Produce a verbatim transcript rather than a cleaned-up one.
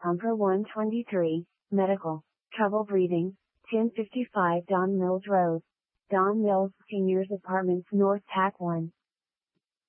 Pumper one twenty-three, Medical, Trouble Breathing, ten fifty-five Don Mills Road. Don Mills Seniors Apartments North Tack one.